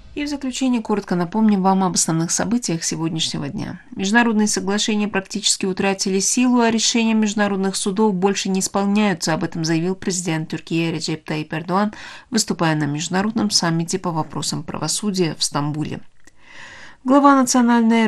И в заключение коротко напомним вам об основных событиях сегодняшнего дня. Международные соглашения практически утратили силу, а решения международных судов больше не исполняются. Об этом заявил президент Турции Реджеп Тайип Эрдоған, выступая на международном саммите по вопросам правосудия в Стамбуле. Глава Национальной